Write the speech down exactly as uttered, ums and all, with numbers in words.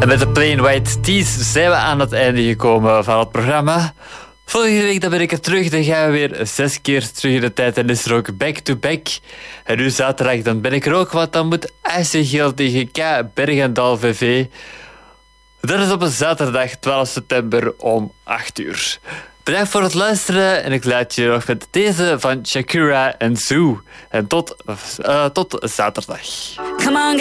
En met de Plain White Tees zijn we aan het einde gekomen van het programma. Volgende week dan ben ik er terug. Dan gaan we weer zes keer terug in de tijd. En is er ook back-to-back. En nu zaterdag dan ben ik er ook. Want dan moet A C Geel tegen K Bergendal V V. Dat is op een zaterdag twaalf september om acht uur. Bedankt voor het luisteren. En ik laat je nog met deze van Shakira en Zoo. En tot, uh, tot zaterdag. Come on,